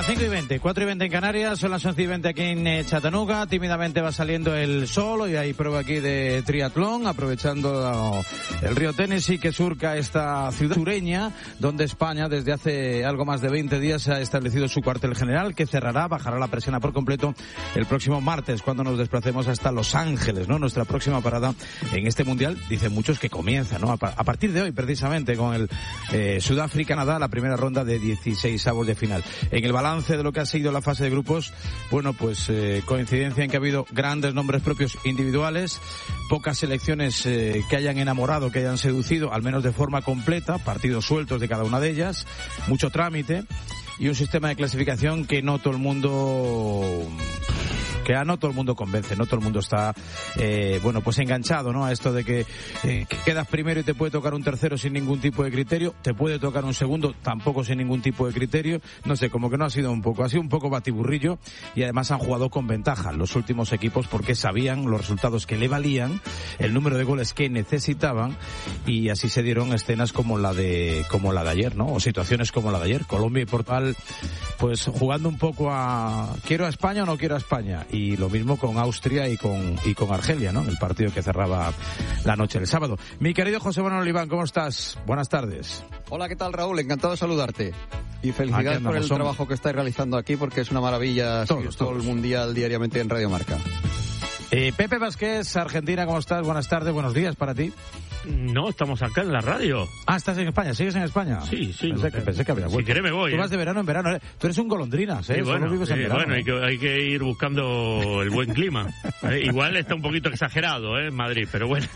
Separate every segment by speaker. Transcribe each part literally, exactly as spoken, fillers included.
Speaker 1: cinco y veinte, cuatro y veinte en Canarias, son las once y veinte aquí en eh, Chattanooga. Tímidamente va saliendo el sol y hay prueba aquí de triatlón, aprovechando el río Tennessee que surca esta ciudad sureña, donde España desde hace algo más de veinte días ha establecido su cuartel general, que cerrará, bajará la persiana por completo el próximo martes, cuando nos desplacemos hasta Los Ángeles, ¿no? Nuestra próxima parada en este mundial, dicen muchos que comienza, ¿no? A, pa- a partir de hoy, precisamente, con el eh, Sudáfrica-Canadá, la primera ronda de dieciseisavos de final. En el balance de lo que ha sido la fase de grupos, bueno, pues eh, coincidencia en que ha habido grandes nombres propios individuales, pocas selecciones eh, que hayan enamorado, que hayan seducido, al menos de forma completa, partidos sueltos de cada una de ellas, mucho trámite y un sistema de clasificación que no todo el mundo... que a no todo el mundo convence, no todo el mundo está, eh, bueno, pues enganchado, ¿no? A esto de que, eh, que quedas primero y te puede tocar un tercero sin ningún tipo de criterio, te puede tocar un segundo tampoco sin ningún tipo de criterio, no sé, como que no ha sido un poco, ha sido un poco batiburrillo y además han jugado con ventaja los últimos equipos porque sabían los resultados que le valían, el número de goles que necesitaban y así se dieron escenas como la de, como la de ayer, ¿no? O situaciones como la de ayer, Colombia y Portugal, pues jugando un poco a, ¿quiero a España o no quiero a España? Y lo mismo con Austria y con y con Argelia, ¿no? El partido que cerraba la noche del sábado. Mi querido José Manuel Oliván, ¿cómo estás? Buenas tardes.
Speaker 2: Hola, ¿qué tal, Raúl? Encantado de saludarte. Y felicidades por el
Speaker 1: somos.
Speaker 2: trabajo que estáis realizando aquí, porque es una maravilla seguir todo el Mundial diariamente en Radio Marca.
Speaker 1: Eh, Pepe Vázquez, Argentina, ¿cómo estás? Buenas tardes, buenos días para ti.
Speaker 3: No, estamos acá en la radio.
Speaker 1: Ah, ¿estás en España? ¿Sigues en España?
Speaker 3: Sí, sí.
Speaker 1: Pensé que, pensé que había vuelto.
Speaker 3: Si querés me voy.
Speaker 1: Tú
Speaker 3: ¿eh?
Speaker 1: vas de verano en verano, ¿eh? Tú eres un golondrinas, ¿eh?
Speaker 3: Sí,
Speaker 1: Solo
Speaker 3: bueno,
Speaker 1: vives en
Speaker 3: sí,
Speaker 1: verano.
Speaker 3: bueno, hay que, hay que ir buscando el buen clima. Eh, igual está un poquito exagerado, ¿eh? En Madrid, pero bueno.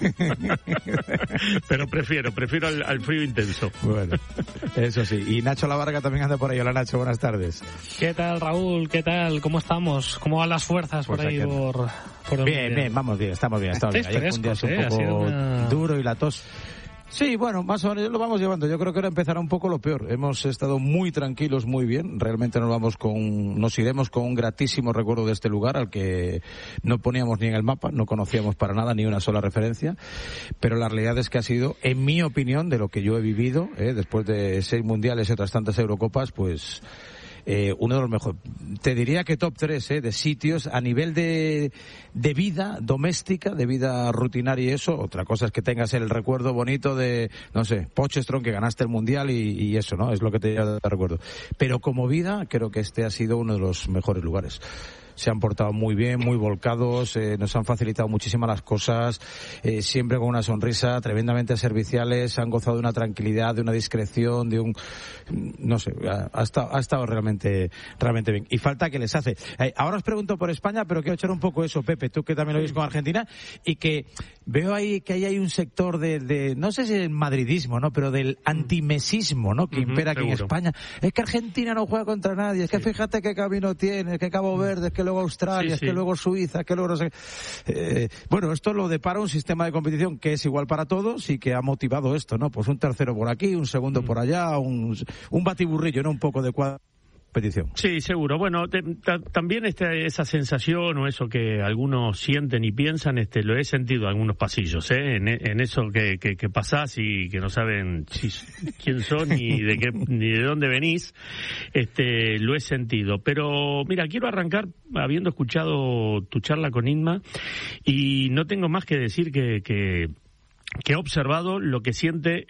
Speaker 3: Pero prefiero, prefiero al, al frío intenso.
Speaker 1: Bueno, eso sí. Y Nacho Lavarga también anda por ahí. Hola, Nacho, buenas tardes.
Speaker 4: ¿Qué tal, Raúl? ¿Qué tal? ¿Cómo estamos? ¿Cómo van las fuerzas por
Speaker 1: Pues
Speaker 4: ahí?
Speaker 1: aquí-
Speaker 4: Por, por el
Speaker 1: Bien,
Speaker 4: mundial?
Speaker 1: bien, vamos bien, estamos bien, estamos bien.
Speaker 4: Estáis
Speaker 1: Ayer fue un día así
Speaker 4: frescos,
Speaker 1: un
Speaker 4: ¿eh?
Speaker 1: poco
Speaker 4: Ha sido una-
Speaker 1: duro y la tos. Sí, bueno, más o menos lo vamos llevando. Yo creo que ahora empezará un poco lo peor. Hemos estado muy tranquilos, muy bien. Realmente nos vamos con, nos iremos con un gratísimo recuerdo de este lugar al que no poníamos ni en el mapa, no conocíamos para nada ni una sola referencia. Pero la realidad es que ha sido, en mi opinión, de lo que yo he vivido, ¿eh? Después de seis mundiales y otras tantas Eurocopas, pues eh, uno de los mejores, te diría que top tres, eh, de sitios a nivel de, de vida doméstica, de vida rutinaria y eso. Otra cosa es que tengas el recuerdo bonito de, no sé, Pochestrón, que ganaste el mundial y, y eso, ¿no? Es lo que te lleva de recuerdo. Pero como vida, creo que este ha sido uno de los mejores lugares. Se han portado muy bien, muy volcados, eh, nos han facilitado muchísimas las cosas, eh, siempre con una sonrisa, tremendamente serviciales, han gozado de una tranquilidad, de una discreción, de un, no sé, ha, ha, estado, ha estado realmente, realmente bien. Y falta que les hace. Eh, ahora os pregunto por España, pero quiero echar un poco eso, Pepe, tú que también lo ves con Argentina, y que veo ahí que ahí hay un sector de, de no sé si el madridismo, ¿no? Pero del antimesismo, ¿no? Que
Speaker 3: Uh-huh,
Speaker 1: impera aquí en
Speaker 3: seguro.
Speaker 1: España. Es que Argentina no juega contra nadie, es que fíjate qué camino tiene, es que Cabo Verde, es que luego Australia,
Speaker 3: Sí,
Speaker 1: es
Speaker 3: sí.
Speaker 1: que luego Suiza, es que luego no sé qué. Eh, bueno, esto lo depara un sistema de competición que es igual para todos y que ha motivado esto, ¿no? Pues un tercero por aquí, un segundo
Speaker 3: Mm.
Speaker 1: por allá, un, un batiburrillo, ¿no? Un poco de cuadra competición.
Speaker 3: Sí, seguro. Bueno, te- ta- también este, esa sensación o eso que algunos sienten y piensan, este, lo he sentido en algunos pasillos, ¿eh? En, en eso que, que, que pasás y que no saben si, quién son ni de qué, ni de dónde venís, este, lo he sentido. Pero, mira, quiero arrancar habiendo escuchado tu charla con Inma y no tengo más que decir que, que, que he observado lo que siente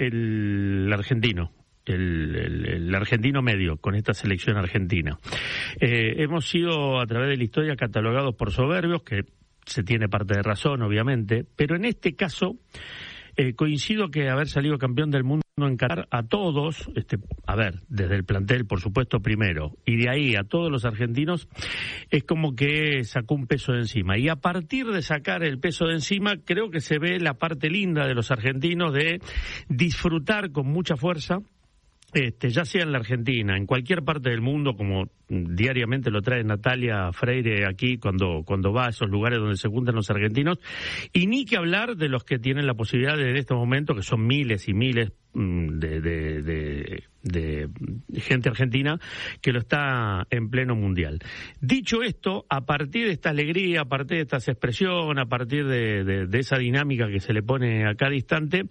Speaker 3: el argentino. El, el, el argentino medio con esta selección argentina. Eh, hemos sido a través de la historia catalogados por soberbios, que se tiene parte de razón obviamente, pero en este caso eh, coincido que haber salido campeón del mundo, encarar a todos, este, a ver, desde el plantel por supuesto primero, y de ahí a todos los argentinos, es como que sacó un peso de encima, y a partir de sacar el peso de encima creo que se ve la parte linda de los argentinos de disfrutar con mucha fuerza. Este, ya sea en la Argentina, en cualquier parte del mundo, como diariamente lo trae Natalia Freire aquí cuando, cuando va a esos lugares donde se juntan los argentinos, y ni que hablar de los que tienen la posibilidad de, en este momento, que son miles y miles de, de, de, de gente argentina que lo está en pleno mundial. Dicho esto, a partir de esta alegría, a partir de estas expresiones, a partir de, de, de esa dinámica que se le pone a cada instante,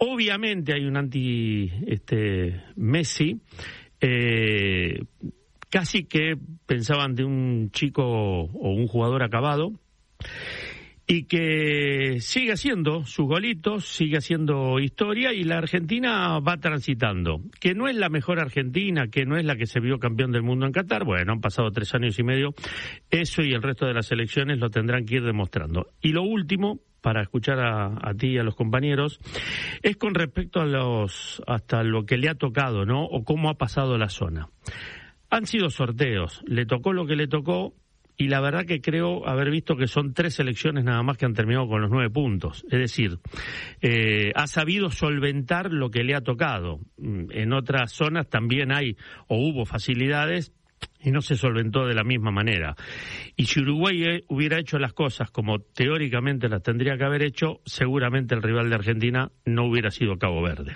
Speaker 3: obviamente hay un anti este Messi eh, casi que pensaban de un chico o un jugador acabado, y que sigue haciendo sus golitos, sigue haciendo historia, y la Argentina va transitando. Que no es la mejor Argentina, que no es la que se vio campeón del mundo en Qatar, bueno, han pasado tres años y medio, eso y el resto de las elecciones lo tendrán que ir demostrando. Y lo último, para escuchar a, a ti y a los compañeros, es con respecto a los hasta lo que le ha tocado, ¿no? O cómo ha pasado la zona. Han sido sorteos, le tocó lo que le tocó, y la verdad que creo haber visto que son tres selecciones nada más que han terminado con los nueve puntos. Es decir, eh, ha sabido solventar lo que le ha tocado. En otras zonas también hay o hubo facilidades y no se solventó de la misma manera. Y si Uruguay hubiera hecho las cosas como teóricamente las tendría que haber hecho, seguramente el rival de Argentina no hubiera sido Cabo Verde.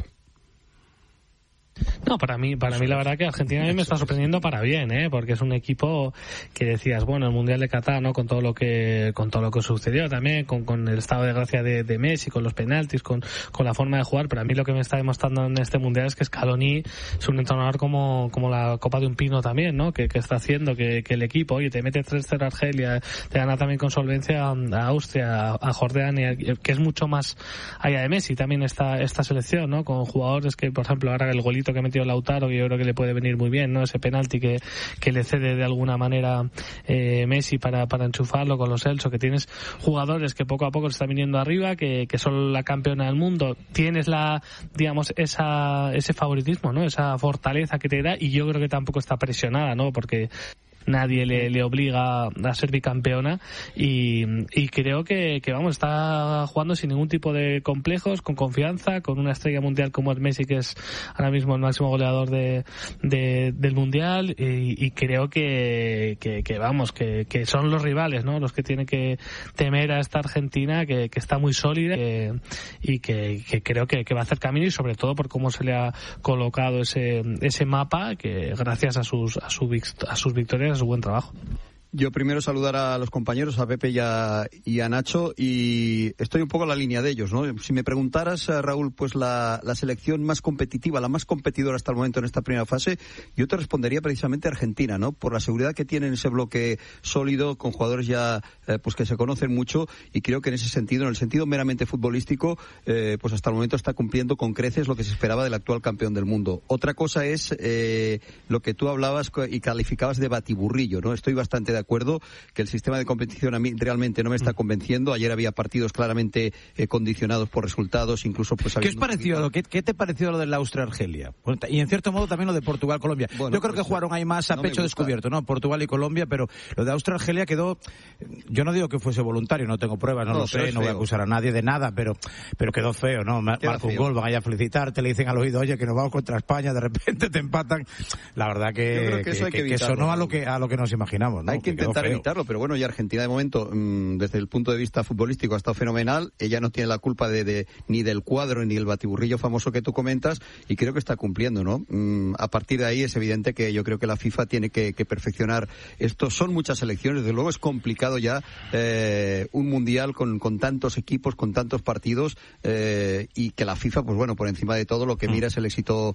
Speaker 4: No, para mí, para mí la verdad que Argentina a mí me está sorprendiendo para bien, ¿eh? Porque es un equipo que decías, bueno, el Mundial de Qatar, ¿no? Con todo lo que, con todo lo que sucedió también, con, con el estado de gracia de, de Messi, con los penaltis, con, con la forma de jugar, pero a mí lo que me está demostrando en este Mundial es que Scaloni es un entrenador como, como la copa de un pino también, ¿no? Que, que está haciendo que, que el equipo, oye, te mete tres cero a Argelia, te gana también con solvencia a, a Austria, a Jordania, que es mucho más allá de Messi también esta, esta selección, ¿no? Con jugadores que, por ejemplo, ahora el golito que ha metido Lautaro, que yo creo que le puede venir muy bien, ¿no? Ese penalti que, que le cede de alguna manera eh, Messi para, para enchufarlo con los Elso, que tienes jugadores que poco a poco se están viniendo arriba, que, que son la campeona del mundo, tienes la, digamos, esa, ese favoritismo, ¿no? Esa fortaleza que te da, y yo creo que tampoco está presionada, ¿no? Porque nadie le, le obliga a ser bicampeona, y, y creo que, que vamos, está jugando sin ningún tipo de complejos, con confianza, con una estrella mundial como es Messi, que es ahora mismo el máximo goleador de, de del mundial, y, y creo que, que, que vamos, que, que son los rivales, ¿no? Los que tienen que temer a esta Argentina, que, que está muy sólida, que, y que, que creo que, que va a hacer camino, y sobre todo por cómo se le ha colocado ese, ese mapa, que gracias a sus, a, su, a sus victorias, a su buen trabajo.
Speaker 2: Yo primero saludar a los compañeros, a Pepe y a, y a Nacho, y estoy un poco en la línea de ellos, ¿no? Si me preguntaras, Raúl, pues la, la selección más competitiva, la más competidora hasta el momento en esta primera fase, yo te respondería precisamente Argentina, ¿no? Por la seguridad que tiene en ese bloque sólido, con jugadores ya eh, pues que se conocen mucho, y creo que en ese sentido, en el sentido meramente futbolístico, eh, pues hasta el momento está cumpliendo con creces lo que se esperaba del actual campeón del mundo. Otra cosa es eh, lo que tú hablabas y calificabas de batiburrillo, ¿no? Estoy bastante de de acuerdo que el sistema de competición a mí realmente no me está convenciendo. Ayer había partidos claramente eh, condicionados por resultados, incluso pues...
Speaker 1: ¿Qué os pareció lo, qué, ¿Qué te pareció lo del Austria-Argelia? Y en cierto modo también lo de Portugal-Colombia. Bueno, yo creo pues, que jugaron ahí más a no pecho descubierto, ¿no? Portugal y Colombia, pero lo de Austria-Argelia quedó... Yo no digo que fuese voluntario, no tengo pruebas, no, no lo sé, no voy a acusar a nadie de nada, pero pero quedó feo, ¿no? Marca un gol, van allá a felicitarte, le dicen al oído, oye, que nos vamos contra España, de repente te empatan. La verdad que, que, que, que, que sonó a lo que, a lo que nos imaginamos, ¿no?
Speaker 2: Hay que, que intentar evitarlo, pero bueno, y Argentina de momento, mmm, desde el punto de vista futbolístico, ha estado fenomenal. Ella no tiene la culpa de, de ni del cuadro ni del batiburrillo famoso que tú comentas, y creo que está cumpliendo, ¿no? Mm, a partir de ahí es evidente que yo creo que la FIFA tiene que, que perfeccionar esto. Son muchas selecciones, desde luego es complicado ya eh, un mundial con, con tantos equipos, con tantos partidos, eh, y que la FIFA, pues bueno, por encima de todo lo que mira es el éxito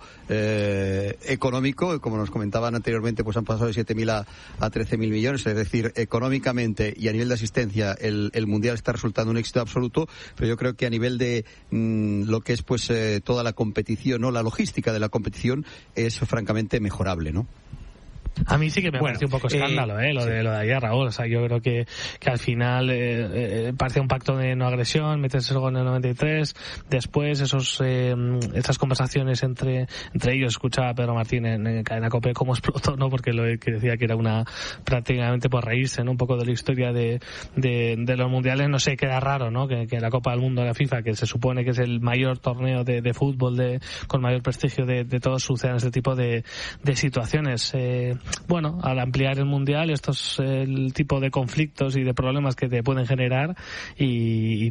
Speaker 2: eh, económico. Como nos comentaban anteriormente, pues han pasado de siete mil a, a trece mil millones, es decir, económicamente y a nivel de asistencia el, el mundial está resultando un éxito absoluto, pero yo creo que a nivel de mmm, lo que es pues eh, toda la competición, no la logística de la competición, es francamente mejorable, ¿no?
Speaker 4: A mí sí que me
Speaker 1: bueno,
Speaker 4: pareció un poco escándalo, eh, eh lo
Speaker 1: sí.
Speaker 4: de lo de ayer, Raúl. O sea, yo creo que, que al final eh, eh, parecía un pacto de no agresión, metes el gol en el noventa y tres, después esos eh, esas conversaciones entre entre ellos, escuchaba a Pedro Martín en, en Cadena COPE cómo explotó, ¿no? Porque lo que decía que era una prácticamente por reírse, ¿no? Un poco de la historia de, de, de los mundiales. No sé, queda raro, ¿no? Que, que la Copa del Mundo de la FIFA, que se supone que es el mayor torneo de, de fútbol de con mayor prestigio de, de todos, sucedan este tipo de, de situaciones. Eh, Bueno, al ampliar el mundial, esto es el tipo de conflictos y de problemas que te pueden generar, y, y,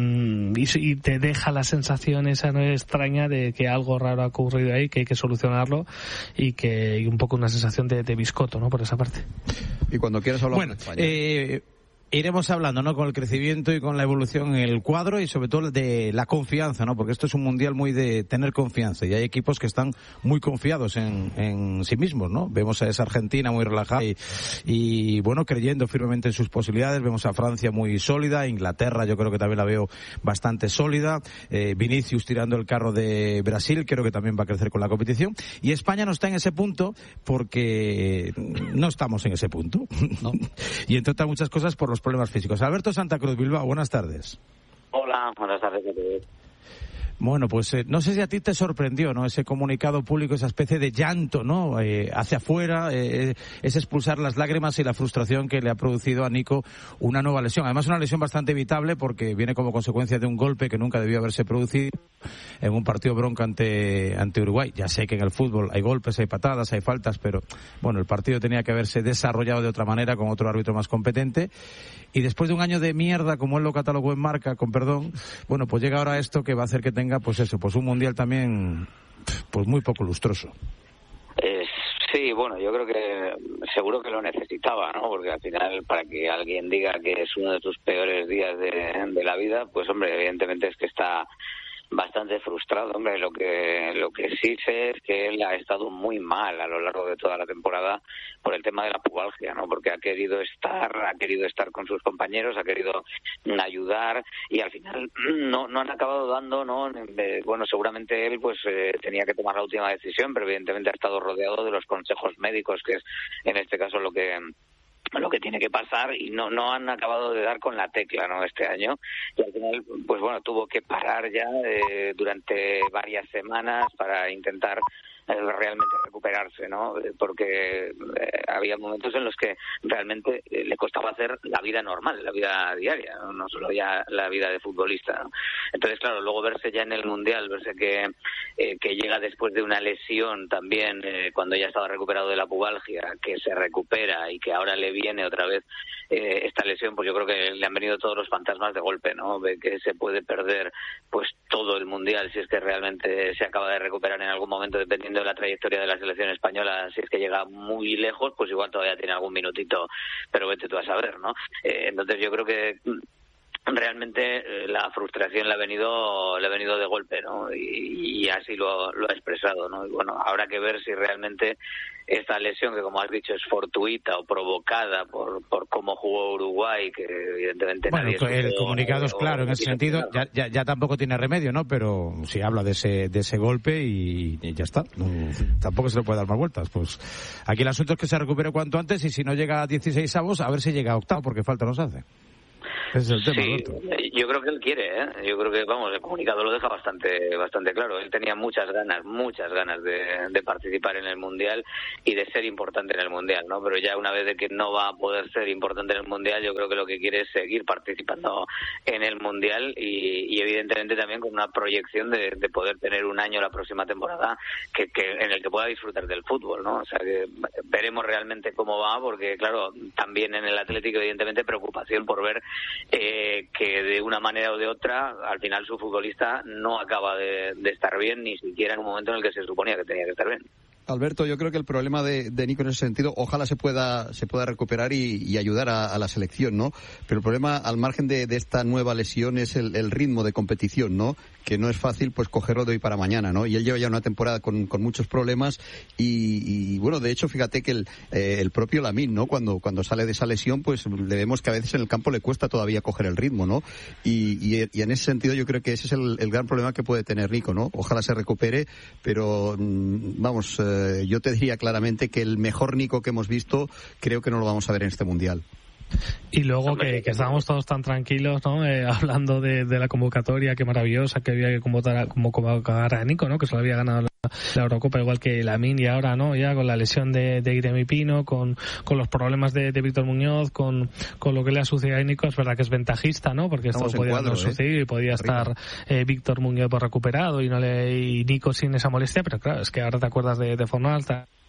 Speaker 4: y te deja la sensación esa no extraña de que algo raro ha ocurrido ahí, que hay que solucionarlo, y que y un poco una sensación de, de biscoto, ¿no? Por esa parte.
Speaker 2: Y cuando quieras hablar
Speaker 1: bueno,
Speaker 2: de España.
Speaker 1: Eh... iremos hablando, ¿no? Con el crecimiento y con la evolución en el cuadro y sobre todo de la confianza, ¿no? Porque esto es un mundial muy de tener confianza y hay equipos que están muy confiados en, en sí mismos, ¿no? Vemos a esa Argentina muy relajada y, y, bueno, creyendo firmemente en sus posibilidades. Vemos a Francia muy sólida, Inglaterra yo creo que también la veo bastante sólida, eh, Vinicius tirando el carro de Brasil, creo que también va a crecer con la competición, y España no está en ese punto porque no estamos en ese punto, ¿no? Y entre otras muchas cosas por los problemas físicos. Alberto Santa Cruz, Bilbao, buenas tardes.
Speaker 5: Hola, buenas tardes a todos.
Speaker 1: Bueno, pues eh, no sé si a ti te sorprendió, ¿no? Ese comunicado público, esa especie de llanto, ¿no? Eh, hacia afuera, eh, es expulsar las lágrimas y la frustración que le ha producido a Nico una nueva lesión. Además, una lesión bastante evitable porque viene como consecuencia de un golpe que nunca debió haberse producido en un partido bronca ante, ante Uruguay. Ya sé que en el fútbol hay golpes, hay patadas, hay faltas, pero bueno, el partido tenía que haberse desarrollado de otra manera con otro árbitro más competente. Y después de un año de mierda, como él lo catalogó en Marca, con perdón, bueno, pues llega ahora esto que va a hacer que tenga, pues eso, pues un mundial también, pues muy poco lustroso.
Speaker 5: Eh, sí, bueno, yo creo que seguro que lo necesitaba, ¿no? Porque al final, para que alguien diga que es uno de tus peores días de, de la vida, pues hombre, evidentemente es que está bastante frustrado, hombre. Lo que lo que sí sé es que él ha estado muy mal a lo largo de toda la temporada por el tema de la pubalgia, ¿no? Porque ha querido estar, ha querido estar con sus compañeros, ha querido ayudar y al final no no han acabado dando, ¿no? Bueno, seguramente él pues eh, tenía que tomar la última decisión, pero evidentemente ha estado rodeado de los consejos médicos, que es en este caso lo que lo que tiene que pasar, y no no han acabado de dar con la tecla, ¿no? Este año, y al final pues bueno, tuvo que parar ya eh, durante varias semanas para intentar eh, realmente recuperarse, ¿no? Porque eh, había momentos en los que realmente eh, le costaba hacer la vida normal, la vida diaria, no, no solo ya la vida de futbolista, ¿no? Entonces, claro, luego verse ya en el Mundial, verse que eh, que llega después de una lesión también, eh, cuando ya estaba recuperado de la pubalgia, que se recupera y que ahora le viene otra vez eh, esta lesión, pues yo creo que le han venido todos los fantasmas de golpe, ¿no? Ve que se puede perder pues todo el Mundial si es que realmente se acaba de recuperar en algún momento, dependiendo de la trayectoria de la selección española. Si es que llega muy lejos, pues igual todavía tiene algún minutito, pero vete tú a saber, ¿no? Eh, entonces yo creo que realmente eh, la frustración le ha venido le ha venido de golpe, ¿no? Y, y así lo, lo ha expresado, ¿no? Y bueno, habrá que ver si realmente esta lesión, que como has dicho es fortuita o provocada por por cómo jugó Uruguay, que evidentemente
Speaker 1: bueno,
Speaker 5: nadie
Speaker 1: el comunicado es claro en ese sentido, ya, ya ya tampoco tiene remedio, ¿no? Pero sí habla de ese de ese golpe y, y ya está, no, tampoco se le puede dar más vueltas. Pues aquí el asunto es que se recupere cuanto antes, y si no llega a dieciséis avos, a ver si llega a octavo, porque falta nos hace. Ese es el tema,
Speaker 5: sí,
Speaker 1: Alberto.
Speaker 5: Yo creo que él quiere, ¿eh? Yo creo que, vamos, el comunicado lo deja bastante bastante claro. Él tenía muchas ganas, muchas ganas de, de participar en el Mundial y de ser importante en el Mundial, ¿no? Pero ya una vez de que no va a poder ser importante en el Mundial, yo creo que lo que quiere es seguir participando en el Mundial y, y evidentemente también con una proyección de, de poder tener un año la próxima temporada que, que en el que pueda disfrutar del fútbol, ¿no? O sea, que veremos realmente cómo va, porque, claro, también en el Atlético, evidentemente, preocupación por ver Eh, que de una manera o de otra al final su futbolista no acaba de, de estar bien, ni siquiera en un momento en el que se suponía que tenía que estar bien.
Speaker 2: Alberto, yo creo que el problema de, de Nico en ese sentido, ojalá se pueda se pueda recuperar y, y ayudar a, a la selección, ¿no? Pero el problema, al margen de, de esta nueva lesión, es el, el ritmo de competición, ¿no? Que no es fácil, pues, cogerlo de hoy para mañana, ¿no? Y él lleva ya una temporada con, con muchos problemas y, y, bueno, de hecho, fíjate que el, eh, el propio Lamine, ¿no? Cuando, cuando sale de esa lesión, pues, le vemos que a veces en el campo le cuesta todavía coger el ritmo, ¿no? Y, y, y en ese sentido yo creo que ese es el, el gran problema que puede tener Nico, ¿no? Ojalá se recupere, pero, vamos, eh, yo te diría claramente que el mejor Nico que hemos visto creo que no lo vamos a ver en este Mundial.
Speaker 4: Y luego que, que estábamos todos tan tranquilos, ¿no? Eh, hablando de, de la convocatoria, qué maravillosa, que había que convocar, como convocar a Nico, ¿no? Que solo había ganado la, la Eurocopa igual que Lamine, y ahora, ¿no? Ya con la lesión de, de Iremi Pino, con, con los problemas de, de Víctor Muñoz, con, con lo que le ha sucedido a Nico, es verdad que es ventajista, ¿no? Porque esto podía cuadro, no suceder, ¿eh? Y podía Arriba. estar eh, Víctor Muñoz por recuperado y no le y Nico sin esa molestia, pero claro, es que ahora te acuerdas de, de forma alta.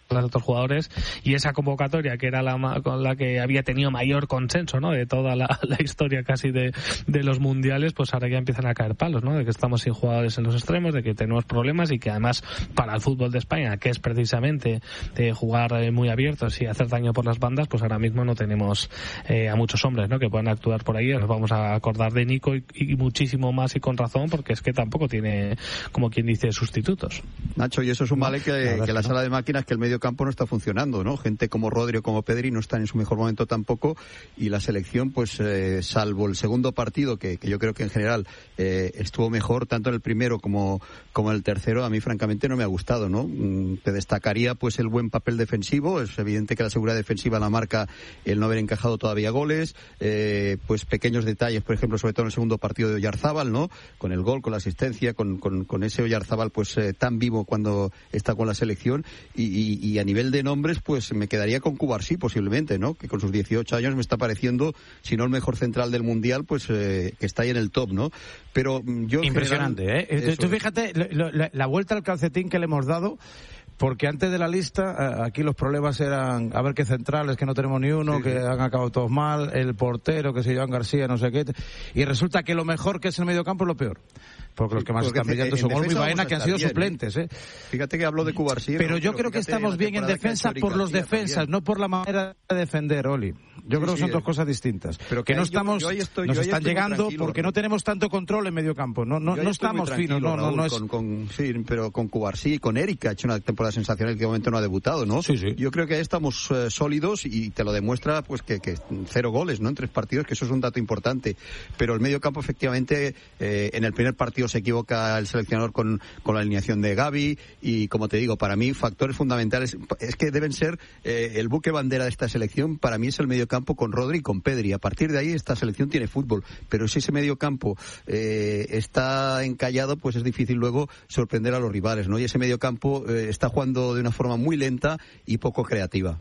Speaker 4: los otros jugadores, y esa convocatoria que era la con la que había tenido mayor consenso, ¿no?, de toda la, la historia casi de, de los mundiales, pues ahora ya empiezan a caer palos, ¿no?, de que estamos sin jugadores en los extremos, de que tenemos problemas y que además para el fútbol de España, que es precisamente de jugar muy abiertos y hacer daño por las bandas, pues ahora mismo no tenemos eh, a muchos hombres, ¿no?, que puedan actuar por ahí. Nos vamos a acordar de Nico y, y muchísimo más, y con razón, porque es que tampoco tiene, como quien dice, sustitutos.
Speaker 2: Nacho, y eso es un mal que,
Speaker 1: no,
Speaker 2: que la
Speaker 1: no.
Speaker 2: sala de máquinas, que el medio campo no está funcionando, ¿no? Gente como Rodri o como Pedri no están en su mejor momento tampoco, y la selección, pues eh, salvo el segundo partido, que, que yo creo que en general eh, estuvo mejor, tanto en el primero como, como en el tercero, a mí francamente no me ha gustado, ¿no? Mm, te destacaría pues el buen papel defensivo. Es evidente que la seguridad defensiva la marca el no haber encajado todavía goles, eh, pues pequeños detalles, por ejemplo, sobre todo en el segundo partido de Oyarzábal, ¿no?, con el gol, con la asistencia, con, con, con ese Oyarzábal pues eh, tan vivo cuando está con la selección, y, y, y a nivel de nombres pues me quedaría con Cubarsí posiblemente, ¿no?, que con sus dieciocho años me está pareciendo, si no el mejor central del mundial, pues eh, que está ahí en el top, ¿no? Pero yo
Speaker 1: impresionante,
Speaker 2: general,
Speaker 1: ¿eh? Tú
Speaker 2: es.
Speaker 1: fíjate lo, la, la vuelta al calcetín que le hemos dado, porque antes de la lista aquí los problemas eran a ver qué centrales, que no tenemos ni uno, sí, que sí. han acabado todos mal, el portero, que se Joan García, no sé qué, y resulta que lo mejor que es el mediocampo es lo peor. Porque los que más están brillando son Olmo y Baena, que han sido bien, suplentes, ¿eh?
Speaker 2: Fíjate que hablo de Cubarsí.
Speaker 1: Pero yo creo que estamos bien en defensa por los defensas, no por la manera de defender, Oli. Yo
Speaker 2: sí,
Speaker 1: creo que
Speaker 2: sí,
Speaker 1: son dos cosas distintas.
Speaker 2: Pero
Speaker 1: que, que no
Speaker 2: yo,
Speaker 1: estamos,
Speaker 2: yo estoy,
Speaker 1: nos
Speaker 2: yo
Speaker 1: están llegando porque no tenemos tanto control en medio campo. No, no, no estamos finos, no, no, no es.
Speaker 2: Con, con, sí, pero con Cubarsí, con Eric, ha hecho una temporada sensacional que de momento no ha debutado, ¿no?
Speaker 1: Sí, sí.
Speaker 2: Yo creo que ahí estamos eh, sólidos, y te lo demuestra, pues que, que cero goles, ¿no?, en tres partidos, que eso es un dato importante. Pero el medio campo, efectivamente, eh, en el primer partido se equivoca el seleccionador con, con la alineación de Gavi, y como te digo, para mí factores fundamentales es que deben ser eh, el buque bandera de esta selección. Para mí es el medio campo con Rodri y con Pedri. A partir de ahí esta selección tiene fútbol, pero si ese medio campo eh, está encallado, pues es difícil luego sorprender a los rivales, ¿no? Y ese medio campo eh, está jugando de una forma muy lenta y poco creativa.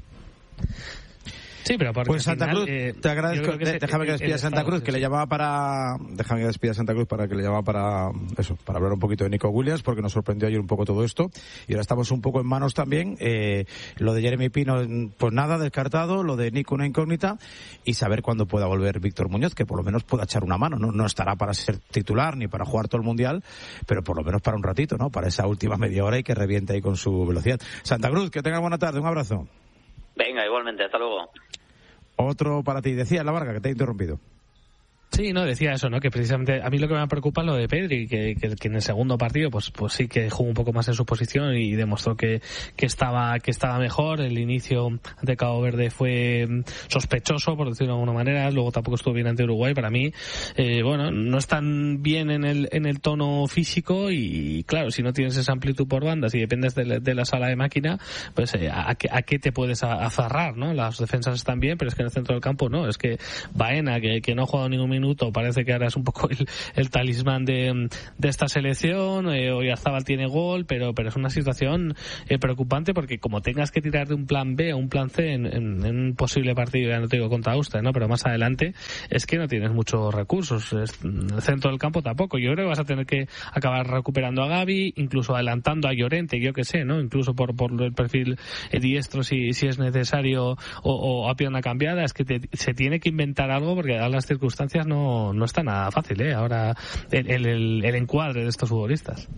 Speaker 4: Sí, pero porque
Speaker 1: pues Santa
Speaker 4: final,
Speaker 1: Cruz,
Speaker 4: eh,
Speaker 1: te agradezco.
Speaker 4: Que se,
Speaker 1: déjame que despida a Santa Cruz, que le llamaba para. Déjame que despida a Santa Cruz para que le llamaba para eso, para hablar un poquito de Nico Williams, porque nos sorprendió ayer un poco todo esto. Y ahora estamos un poco en manos también. Eh, lo de Jeremy Pino, pues nada, descartado. Lo de Nico, una incógnita. Y saber cuándo pueda volver Víctor Muñoz, que por lo menos pueda echar una mano. No, no estará para ser titular ni para jugar todo el mundial, pero por lo menos para un ratito, ¿no? Para esa última media hora y que reviente ahí con su velocidad. Santa Cruz, que tengas buena tarde. Un abrazo.
Speaker 5: Venga, igualmente. Hasta luego.
Speaker 1: Otro para ti. Decía la Varga, que te he interrumpido.
Speaker 4: Sí, no, decía eso, ¿no? Que precisamente a mí lo que me preocupa es lo de Pedri, que, que, que en el segundo partido pues pues sí que jugó un poco más en su posición y demostró que, que estaba que estaba mejor. El inicio ante Cabo Verde fue sospechoso, por decirlo de alguna manera. Luego tampoco estuvo bien ante Uruguay. Para mí, eh, bueno, no están bien en el en el tono físico y, claro, si no tienes esa amplitud por bandas y dependes de la, de la sala de máquina, pues eh, a, qué, a qué te puedes aferrar, ¿no? Las defensas están bien, pero es que en el centro del campo no. Es que Baena, que, que no ha jugado ningún minuto, parece que ahora es un poco el, el talismán de, de esta selección. eh, Oyarzábal tiene gol, pero pero es una situación eh, preocupante, porque como tengas que tirar de un plan B o un plan C en, en, en un posible partido, ya no te digo contra Austria, ¿no?, pero más adelante, es que no tienes muchos recursos. Es, en el centro del campo tampoco. Yo creo que vas a tener que acabar recuperando a Gavi, incluso adelantando a Llorente, yo que sé, ¿no?, incluso por, por el perfil eh, diestro si, si es necesario, o, o a pierna cambiada. Es que te, se tiene que inventar algo, porque a las circunstancias no, no está nada fácil, ¿eh? Ahora el, el, el encuadre de estos futbolistas.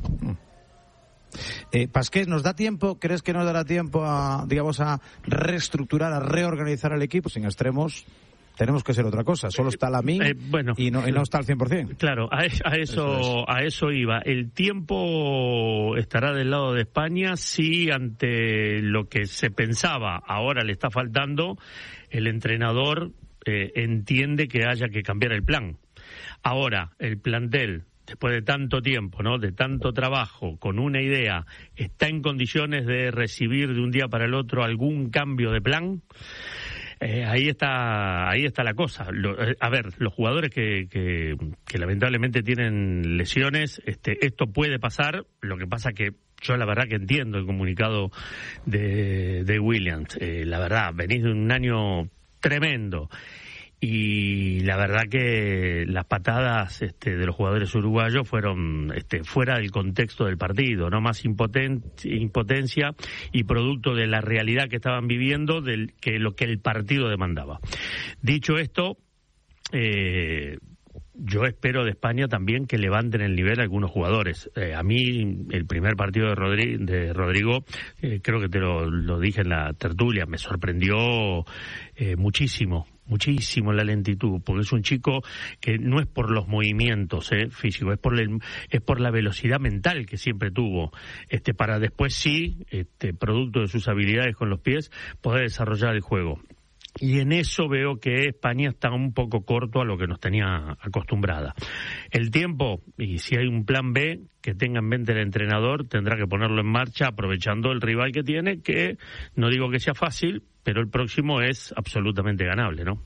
Speaker 1: Eh, Pasqués, ¿nos da tiempo? ¿Crees que nos dará tiempo a, digamos, a reestructurar, a reorganizar el equipo? Sin extremos tenemos que ser otra cosa. Solo está Lamine
Speaker 3: eh, bueno,
Speaker 1: y, no, y no está al cien por ciento.
Speaker 3: Claro, a, a eso, eso es. a eso iba. El tiempo estará del lado de España si ante lo que se pensaba ahora le está faltando, el entrenador eh, entiende que haya que cambiar el plan. Ahora, el plantel, después de tanto tiempo, ¿no?, de tanto trabajo, con una idea, ¿está en condiciones de recibir de un día para el otro algún cambio de plan? Eh, ahí está ahí está la cosa. Lo, eh, a ver, los jugadores que, que, que lamentablemente tienen lesiones, este, esto puede pasar. Lo que pasa que yo la verdad que entiendo el comunicado de, de Williams. Eh, la verdad, venís de un año tremendo y la verdad que las patadas este, de los jugadores uruguayos fueron este, fuera del contexto del partido, no más impoten- impotencia y producto de la realidad que estaban viviendo del que lo que el partido demandaba. Dicho esto, eh, yo espero de España también que levanten el nivel algunos jugadores. Eh, a mí, el primer partido de, Rodri- de Rodrigo, eh, creo que te lo, lo dije en la tertulia, me sorprendió eh, muchísimo, muchísimo la lentitud, porque es un chico que no es por los movimientos eh, físicos, es por, el, es por la velocidad mental que siempre tuvo, este para después sí, este producto de sus habilidades con los pies, poder desarrollar el juego. Y en eso veo que España está un poco corto a lo que nos tenía acostumbrada. El tiempo, y si hay un plan B que tenga en mente el entrenador, tendrá que ponerlo en marcha aprovechando el rival que tiene, que no digo que sea fácil, pero el próximo es absolutamente ganable, ¿no?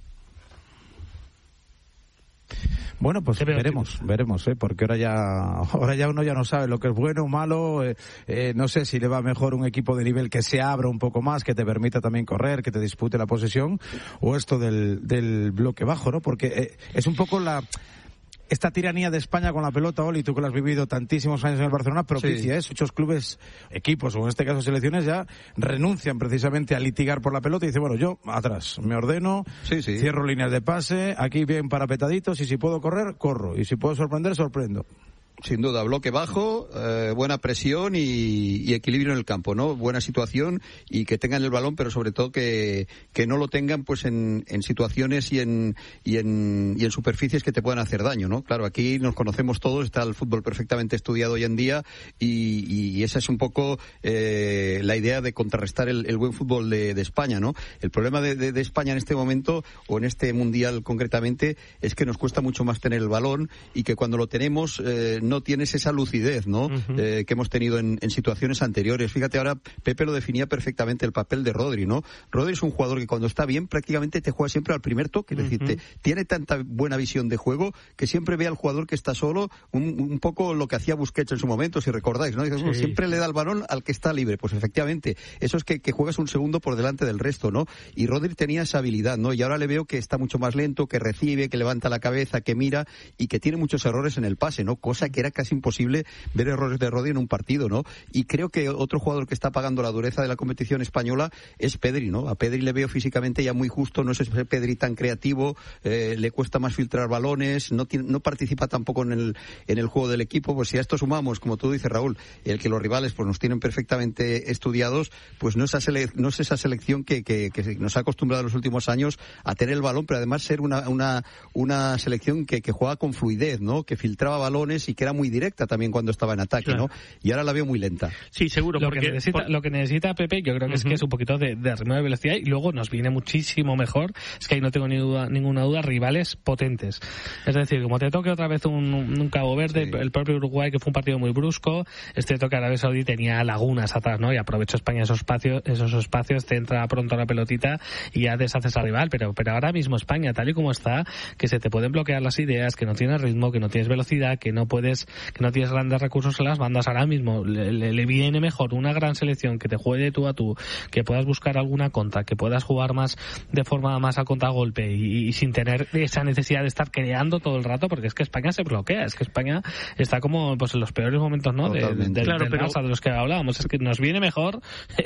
Speaker 1: Bueno, pues veremos, veremos, ¿eh? Porque ahora ya, ahora ya uno ya no sabe lo que es bueno o malo. Eh, eh, no sé si le va mejor un equipo de nivel que se abra un poco más, que te permita también correr, que te dispute la posesión, o esto del, del bloque bajo, ¿no? Porque eh, es un poco la... Esta tiranía de España con la pelota, Oli, tú que lo has vivido tantísimos años en el Barcelona, propicia sí. eso. Muchos clubes, equipos, o en este caso selecciones, ya renuncian precisamente a litigar por la pelota y dicen, bueno, yo atrás, me ordeno, sí, sí. cierro líneas de pase, aquí bien parapetaditos, y si puedo correr, corro, y si puedo sorprender, sorprendo.
Speaker 2: Sin duda, bloque bajo, eh, buena presión y, y equilibrio en el campo, ¿no? Buena situación y que tengan el balón, pero sobre todo que, que no lo tengan pues en, en situaciones y en, y en y en superficies que te puedan hacer daño, ¿no? Claro, aquí nos conocemos todos, está el fútbol perfectamente estudiado hoy en día y, y esa es un poco eh, la idea de contrarrestar el, el buen fútbol de, de España, ¿no? El problema de, de, de España en este momento, o en este mundial concretamente, es que nos cuesta mucho más tener el balón y que cuando lo tenemos eh, no tienes esa lucidez, ¿no? Uh-huh. Eh, que hemos tenido en, en situaciones anteriores. Fíjate, ahora Pepe lo definía perfectamente el papel de Rodri, ¿no? Rodri es un jugador que cuando está bien prácticamente te juega siempre al primer toque, es uh-huh. decir, te, tiene tanta buena visión de juego que siempre ve al jugador que está solo, un, un poco lo que hacía Busquets en su momento, si recordáis, ¿no? Dices, sí. Siempre le da el balón al que está libre. Pues efectivamente, eso es que, que juegas un segundo por delante del resto, ¿no? Y Rodri tenía esa habilidad, ¿no? Y ahora le veo que está mucho más lento, que recibe, que levanta la cabeza, que mira y que tiene muchos errores en el pase, ¿no? Cosa que era casi imposible ver errores de Rodri en un partido, ¿no? Y creo que otro jugador que está pagando la dureza de la competición española es Pedri, ¿no? A Pedri le veo físicamente ya muy justo, no es ese Pedri tan creativo, eh, le cuesta más filtrar balones, no tiene, no participa tampoco en el en el juego del equipo. Pues si a esto sumamos, como tú dices, Raúl, el que los rivales pues nos tienen perfectamente estudiados, pues no es esa, sele- no es esa selección que, que, que nos ha acostumbrado en los últimos años a tener el balón, pero además ser una una una selección que, que juega con fluidez, ¿no? Que filtraba balones y que era muy directa también cuando estaba en ataque, claro. ¿no? Y ahora la veo muy lenta.
Speaker 3: Sí, seguro.
Speaker 4: Lo,
Speaker 3: porque,
Speaker 4: que, necesita,
Speaker 3: por...
Speaker 4: lo que necesita Pepe, yo creo que uh-huh. es que es un poquito de, de ritmo de velocidad y luego nos viene muchísimo mejor, es que ahí no tengo ni duda, ninguna duda, rivales potentes. Es decir, como te toque otra vez un, un Cabo Verde, sí. el propio Uruguay, que fue un partido muy brusco, este toque Arabia Saudí tenía lagunas atrás, ¿no? Y aprovecha España esos espacios, esos espacios, te entra pronto la pelotita y ya deshaces al rival, pero, pero ahora mismo España, tal y como está, que se te pueden bloquear las ideas, que no tienes ritmo, que no tienes velocidad, que no puedes, que no tienes grandes recursos en las bandas. Ahora mismo le, le, le viene mejor una gran selección que te juegue de tú a tú, que puedas buscar alguna contra, que puedas jugar más de forma más a contragolpe y, y sin tener esa necesidad de estar creando todo el rato, porque es que España se bloquea, es que España está como pues en los peores momentos, ¿no? De, de, claro, del pero... Barça, de los que hablábamos. Es que nos viene mejor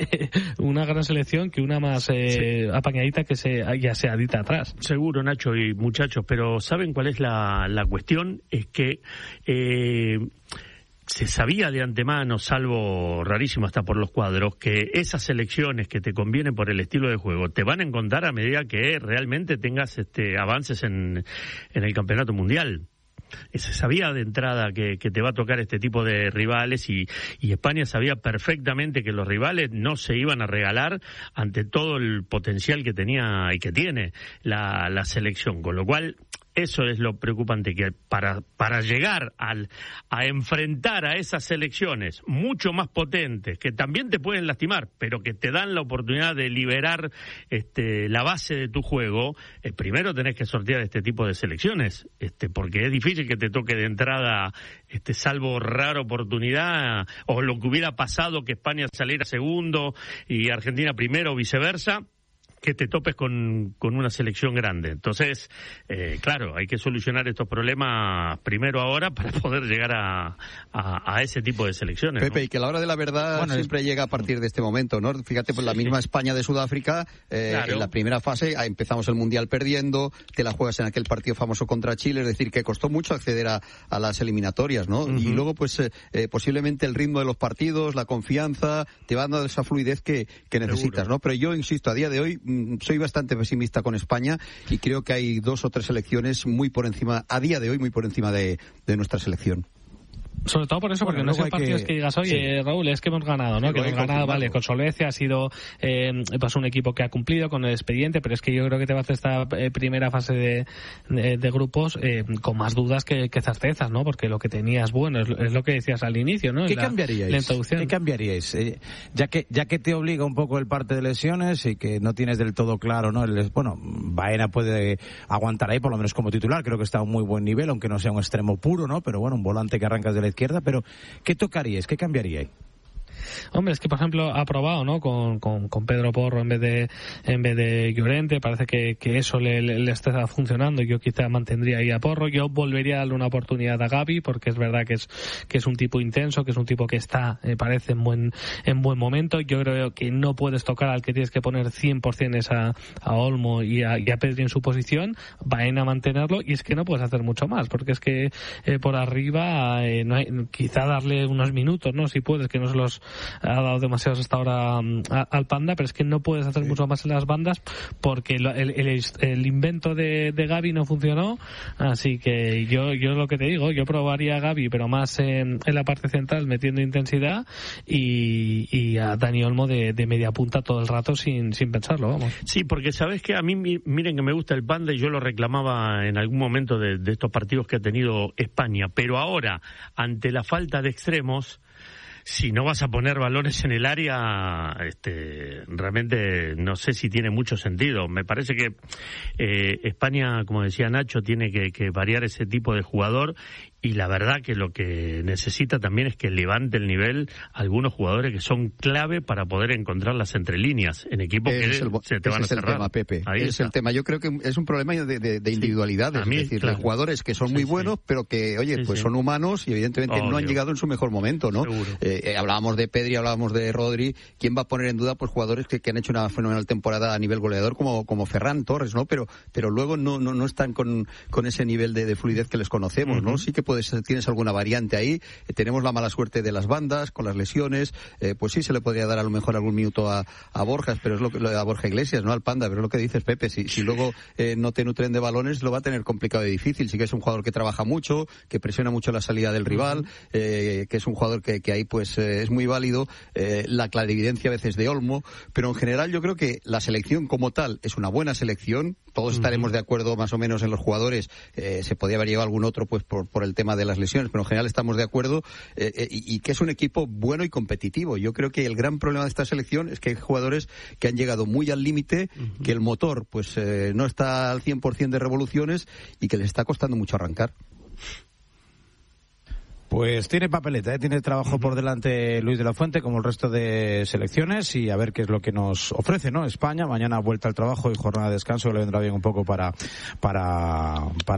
Speaker 4: una gran selección que una más eh, sí. apañadita que se ya se adita atrás.
Speaker 3: Seguro, Nacho y muchachos, pero ¿saben cuál es la, la cuestión? Es que eh, se sabía de antemano, salvo rarísimo hasta por los cuadros, que esas selecciones que te convienen por el estilo de juego te van a encontrar a medida que realmente tengas este avances en, en el campeonato mundial. Se sabía de entrada que, que te va a tocar este tipo de rivales y, y España sabía perfectamente que los rivales no se iban a regalar ante todo el potencial que tenía y que tiene la, la selección, con lo cual eso es lo preocupante, que para para llegar al a enfrentar a esas selecciones mucho más potentes, que también te pueden lastimar, pero que te dan la oportunidad de liberar este la base de tu juego, eh, primero tenés que sortear este tipo de selecciones, este porque es difícil que te toque de entrada, este salvo rara oportunidad, o lo que hubiera pasado que España saliera segundo y Argentina primero o viceversa. que te topes con, con una selección grande. Entonces, eh, claro, hay que solucionar estos problemas primero ahora para poder llegar a, a, a ese tipo de selecciones.
Speaker 2: Pepe,
Speaker 3: ¿no?
Speaker 2: y que la hora de la verdad bueno, siempre es... llega a partir de este momento, ¿no? Fíjate, pues sí, la misma sí. España de Sudáfrica, eh, claro. en la primera fase empezamos el Mundial perdiendo, te la juegas en aquel partido famoso contra Chile, es decir, que costó mucho acceder a, a las eliminatorias, ¿no? Uh-huh. Y luego, pues, eh, posiblemente el ritmo de los partidos, la confianza, te va dando esa fluidez que, que necesitas, Seguro. ¿no? Pero yo insisto, a día de hoy mmm, soy bastante pesimista con España y creo que hay dos o tres selecciones muy por encima, a día de hoy, muy por encima de, de nuestra selección.
Speaker 4: Sobre todo por eso, bueno, porque no son partidos que... que digas, oye, sí. Raúl, es que hemos ganado, ¿no? Sí, que hemos ganado, vale, con solvencia, ha sido eh, pues un equipo que ha cumplido con el expediente, pero es que yo creo que te va a hacer esta eh, primera fase de, de, de grupos eh, con más dudas que, que certezas, ¿no? Porque lo que tenías, bueno, es, es lo que decías al inicio, ¿no?
Speaker 1: ¿Qué
Speaker 4: la,
Speaker 1: cambiaríais?
Speaker 4: La introducción.
Speaker 1: ¿Qué cambiaríais? Eh, ya que ya que te obliga un poco el parte de lesiones y que no tienes del todo claro, ¿no? El, bueno, Baena puede aguantar ahí, por lo menos como titular, creo que está a un muy buen nivel, aunque no sea un extremo puro, ¿no? Pero bueno, un volante que arrancas de la izquierda, pero ¿qué tocaríais? ¿Qué cambiaríais?
Speaker 4: Hombre, es que por ejemplo ha probado, ¿no? Con, con, con Pedro Porro en vez de en vez de Llorente, parece que, que eso le, le, le está funcionando. Yo quizá mantendría ahí a Porro. Yo volvería a darle una oportunidad a Gavi, porque es verdad que es que es un tipo intenso, que es un tipo que está, me parece, en buen en buen momento. Yo creo que no puedes tocar al que tienes que poner cien por ciento es a, a Olmo y a, y a Pedri en su posición. Baena a mantenerlo, y es que no puedes hacer mucho más, porque es que eh, por arriba eh, no hay, quizá darle unos minutos, ¿no? Si puedes, que no se los ha dado demasiados hasta ahora um, a, al Panda, pero es que no puedes hacer sí. mucho más en las bandas porque el, el, el, el invento de, de Gavi no funcionó, así que yo yo lo que te digo, yo probaría a Gavi, pero más en, en la parte central metiendo intensidad, y, y a Dani Olmo de, de media punta todo el rato sin, sin pensarlo, vamos.
Speaker 3: Sí, porque sabes que a mí, miren que me gusta el Panda y yo lo reclamaba en algún momento de, de estos partidos que ha tenido España, pero ahora, ante la falta de extremos, si no vas a poner balones en el área, este, realmente no sé si tiene mucho sentido. Me parece que eh, España, como decía Nacho, tiene que, que variar ese tipo de jugador, y la verdad que lo que necesita también es que levante el nivel algunos jugadores que son clave para poder encontrar las entrelíneas en equipos que el, se te van a cerrar.
Speaker 2: Ese es el tema, Pepe. Ahí es el tema. Yo creo que es un problema de, de, de individualidades, sí, es decir, claro. de jugadores que son sí, muy buenos, sí. pero que, oye, sí, pues sí. son humanos y evidentemente Obvio. no han llegado en su mejor momento, ¿no? Eh, eh, hablábamos de Pedri, hablábamos de Rodri. ¿Quién va a poner en duda pues jugadores que, que han hecho una fenomenal temporada a nivel goleador como, como Ferran Torres, ¿no? Pero, pero luego no, no, no están con, con ese nivel de, de fluidez que les conocemos, uh-huh. ¿no? Sí que puedes, tienes alguna variante ahí. Eh, tenemos la mala suerte de las bandas, con las lesiones. Eh, pues sí, se le podría dar a lo mejor algún minuto a, a Borjas, pero es lo que, a Borja Iglesias, ¿no? Al Panda, pero es lo que dices, Pepe. Si, si luego eh, no te nutren de balones, lo va a tener complicado y difícil. Sí que es un jugador que trabaja mucho, que presiona mucho la salida del rival, eh, que es un jugador que, que ahí pues eh, es muy válido. Eh, la clarividencia a veces de Olmo, pero en general yo creo que la selección como tal es una buena selección. Todos estaremos de acuerdo más o menos en los jugadores. Eh, se podría haber llevado algún otro pues por, por el tema de las lesiones, pero en general estamos de acuerdo, eh, eh, y, y que es un equipo bueno y competitivo. Yo creo que el gran problema de esta selección es que hay jugadores que han llegado muy al límite, uh-huh. que el motor pues eh, no está al cien por ciento de revoluciones y que les está costando mucho arrancar.
Speaker 1: Pues tiene papeleta, ¿eh? Tiene trabajo por delante Luis de la Fuente, como el resto de selecciones, y a ver qué es lo que nos ofrece, ¿no? España, mañana vuelta al trabajo y jornada de descanso, que le vendrá bien un poco para, para, para